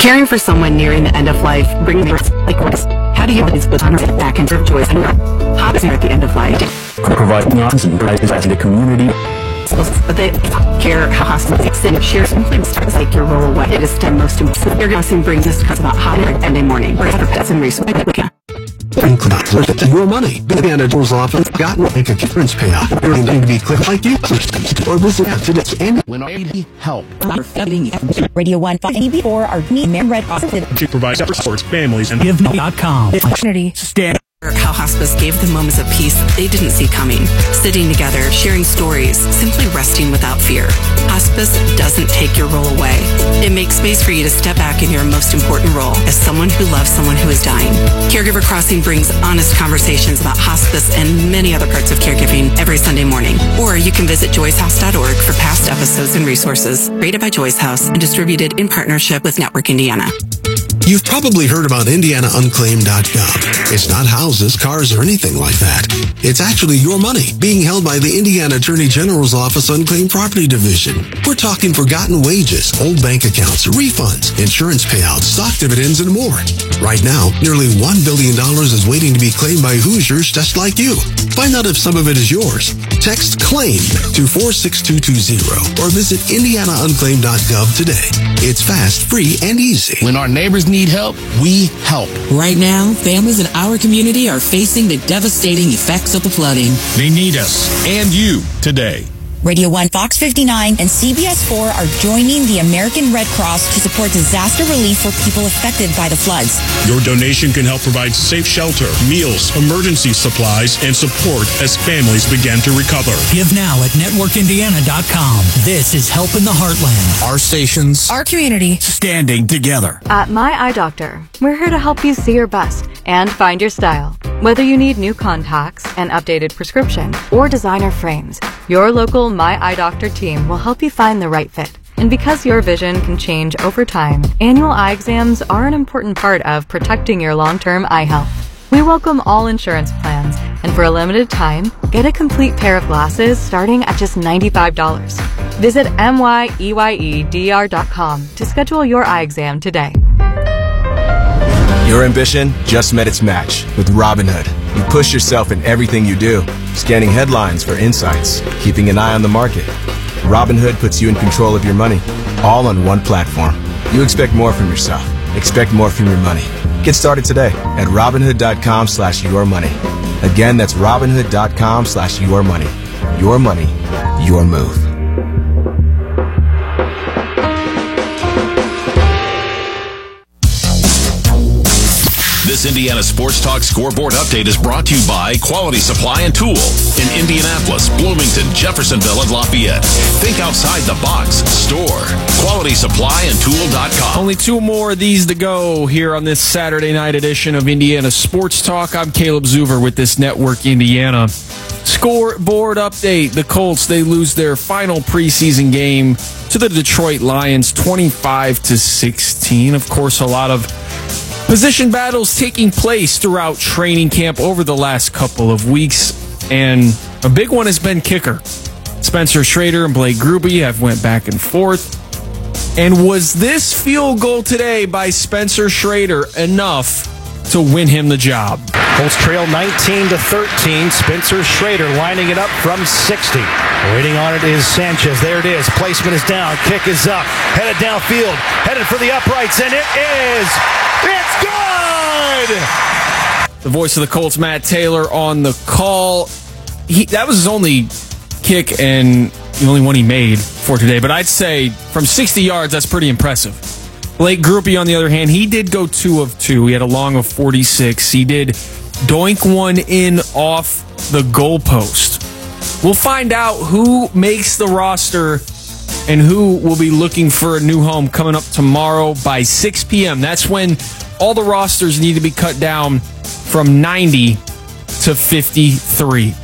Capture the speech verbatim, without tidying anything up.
Caring for someone nearing the end of life brings like this. How do you put the time back into joy and hospice at the end of life? Providing options and prizes as the community. But they care how hospice and share something starts like your role away. It is the most important. Your housing brings us to about hot air Monday morning. Or other pets and resources. Your money. Indiana General's office got make a insurance payout. You're going to be quick like you. Or visit today's end. When I need help. Radio one five eighty-four our American Red Cross to provide supports families and give dot com. Opportunity. Stand. How hospice gave them moments of peace they didn't see coming. Sitting together, sharing stories, simply resting without fear. Hospice doesn't take your role away. It makes space for you to step back in your most important role as someone who loves someone who is dying. Caregiver Crossing brings honest conversations about hospice and many other parts of caregiving every Sunday morning. Or you can visit joyce house dot org for past episodes and resources. Rated by Joyce House and distributed in partnership with Network Indiana. You've probably heard about Indiana Unclaimed dot gov. It's not houses, cars, or anything like that. It's actually your money being held by the Indiana Attorney General's Office Unclaimed Property Division. We're talking forgotten wages, old bank accounts, refunds, insurance payouts, stock dividends, and more. Right now, nearly one billion dollars is waiting to be claimed by Hoosiers just like you. Find out if some of it is yours. Text CLAIM to four six two two zero or visit Indiana Unclaimed dot gov today. It's fast, free, and easy. When our neighbors need help, we help. Right now, families in our community are facing the devastating effects of the flooding. They need us and you today. Radio one, Fox fifty-nine, and C B S four are joining the American Red Cross to support disaster relief for people affected by the floods. Your donation can help provide safe shelter, meals, emergency supplies, and support as families begin to recover. Give now at network indiana dot com. This is Help in the Heartland. Our stations, our community, standing together. At My Eye Doctor, we're here to help you see your best and find your style. Whether you need new contacts, an updated prescription, or designer frames, your local My Eye Doctor team will help you find the right fit. And because your vision can change over time, annual eye exams are an important part of protecting your long-term eye health. We welcome all insurance plans, and for a limited time, get a complete pair of glasses starting at just ninety-five dollars. Visit M Y E Y E D R dot com to schedule your eye exam today. Your ambition just met its match with Robinhood. You push yourself in everything you do, scanning headlines for insights, keeping an eye on the market. Robinhood puts you in control of your money, all on one platform. You expect more from yourself. Expect more from your money. Get started today at Robinhood dot com slash your money. Again, that's Robinhood dot com slash your money. Your money, your move. This Indiana Sports Talk Scoreboard Update is brought to you by Quality Supply and Tool in Indianapolis, Bloomington, Jeffersonville, and Lafayette. Think outside the box. Store. Quality Supply and Tool dot com. Only two more of these to go here on this Saturday night edition of Indiana Sports Talk. I'm Caleb Zuver with this Network Indiana Scoreboard Update. The Colts, they lose their final preseason game to the Detroit Lions twenty-five to sixteen. Of course, a lot of position battles taking place throughout training camp over the last couple of weeks, and a big one has been kicker. Spencer Schrader and Blake Gruby have went back and forth. And was this field goal today by Spencer Schrader enough to win him the job? Colts trail nineteen to thirteen. Spencer Schrader lining it up from sixty. Waiting on it is Sanchez. There it is. Placement is down. Kick is up. Headed downfield. Headed for the uprights, and it is... It's good! The voice of the Colts, Matt Taylor, on the call. He, that was his only kick and the only one he made for today. But I'd say from sixty yards, that's pretty impressive. Blake Gruby, on the other hand, he did go two of two. He had a long of forty-six. He did doink one in off the goalpost. We'll find out who makes the roster and who will be looking for a new home coming up tomorrow by six p.m. That's when all the rosters need to be cut down from ninety to fifty-three.